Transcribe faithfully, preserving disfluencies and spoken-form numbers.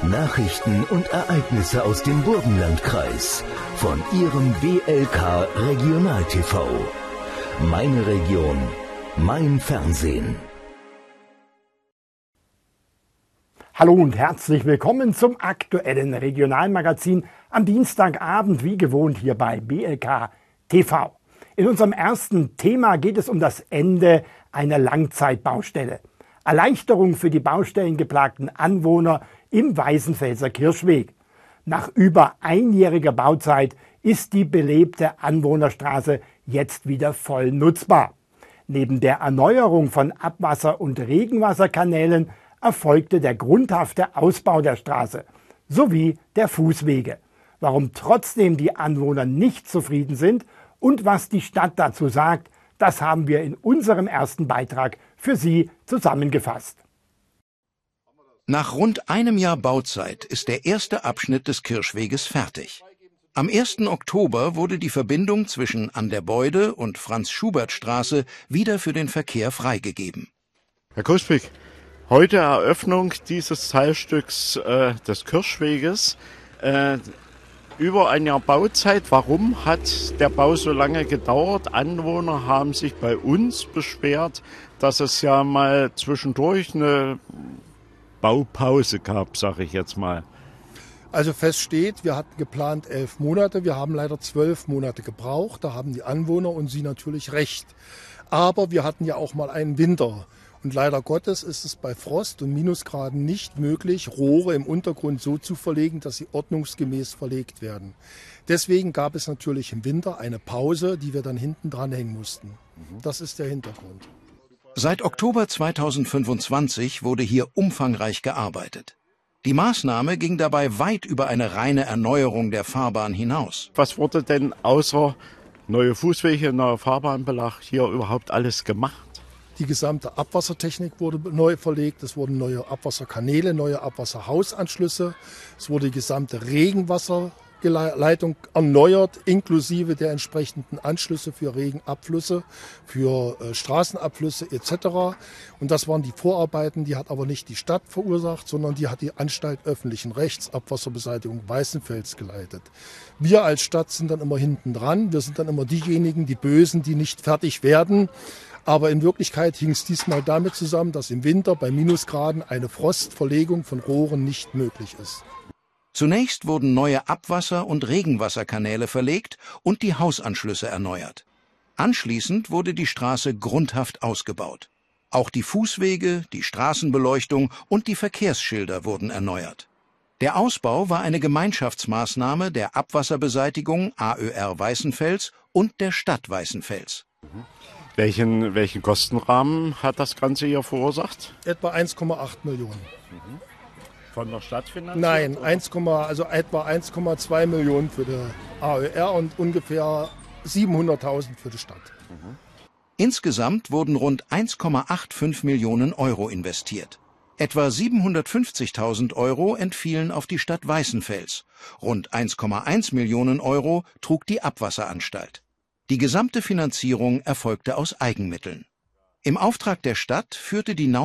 Nachrichten und Ereignisse aus dem Burgenlandkreis von Ihrem B L K Regional T V. Meine Region, mein Fernsehen. Hallo und herzlich willkommen zum aktuellen Regionalmagazin am Dienstagabend, wie gewohnt hier bei B L K T V. In unserem ersten Thema geht es um das Ende einer Langzeitbaustelle. Erleichterung für die baustellengeplagten Anwohner im Weißenfelser Kirschweg. Nach über einjähriger Bauzeit ist die belebte Anwohnerstraße jetzt wieder voll nutzbar. Neben der Erneuerung von Abwasser- und Regenwasserkanälen erfolgte der grundhafte Ausbau der Straße sowie der Fußwege. Warum trotzdem die Anwohner nicht zufrieden sind und was die Stadt dazu sagt, das haben wir in unserem ersten Beitrag für Sie zusammengefasst. Nach rund einem Jahr Bauzeit ist der erste Abschnitt des Kirschweges fertig. Am ersten Oktober wurde die Verbindung zwischen An der Beude und Franz-Schubert-Straße wieder für den Verkehr freigegeben. Herr Kuspik, heute Eröffnung dieses Teilstücks äh, des Kirschweges. Äh, über ein Jahr Bauzeit. Warum hat der Bau so lange gedauert? Anwohner haben sich bei uns beschwert, dass es ja mal zwischendurch eine Baupause gab, sage ich jetzt mal. Also fest steht, wir hatten geplant elf Monate, wir haben leider zwölf Monate gebraucht. Da haben die Anwohner und Sie natürlich recht. Aber wir hatten ja auch mal einen Winter. Und leider Gottes ist es bei Frost und Minusgraden nicht möglich, Rohre im Untergrund so zu verlegen, dass sie ordnungsgemäß verlegt werden. Deswegen gab es natürlich im Winter eine Pause, die wir dann hinten dranhängen mussten. Das ist der Hintergrund. Seit Oktober zweitausendfünfundzwanzig wurde hier umfangreich gearbeitet. Die Maßnahme ging dabei weit über eine reine Erneuerung der Fahrbahn hinaus. Was wurde denn außer neue Fußwege, neuer Fahrbahnbelag hier überhaupt alles gemacht? Die gesamte Abwassertechnik wurde neu verlegt, es wurden neue Abwasserkanäle, neue Abwasserhausanschlüsse, es wurde die gesamte Regenwasserleitung erneuert, inklusive der entsprechenden Anschlüsse für Regenabflüsse, für äh, Straßenabflüsse et cetera. Und das waren die Vorarbeiten, die hat aber nicht die Stadt verursacht, sondern die hat die Anstalt öffentlichen Rechts, Abwasserbeseitigung Weißenfels geleitet. Wir als Stadt sind dann immer hinten dran, wir sind dann immer diejenigen, die Bösen, die nicht fertig werden. Aber in Wirklichkeit hing es diesmal damit zusammen, dass im Winter bei Minusgraden eine Frostverlegung von Rohren nicht möglich ist. Zunächst wurden neue Abwasser- und Regenwasserkanäle verlegt und die Hausanschlüsse erneuert. Anschließend wurde die Straße grundhaft ausgebaut. Auch die Fußwege, die Straßenbeleuchtung und die Verkehrsschilder wurden erneuert. Der Ausbau war eine Gemeinschaftsmaßnahme der Abwasserbeseitigung A Ö R Weißenfels und der Stadt Weißenfels. Mhm. Welchen, welchen Kostenrahmen hat das Ganze hier verursacht? Etwa eins Komma acht Millionen. Mhm. Von der Stadt finanziert? Nein, eins, also etwa eins Komma zwei Millionen für die A Ö R und ungefähr siebenhunderttausend für die Stadt. Mhm. Insgesamt wurden rund eins Komma fünfundachtzig Millionen Euro investiert. Etwa siebenhundertfünfzigtausend Euro entfielen auf die Stadt Weißenfels. Rund eins Komma eins Millionen Euro trug die Abwasseranstalt. Die gesamte Finanzierung erfolgte aus Eigenmitteln. Im Auftrag der Stadt führte die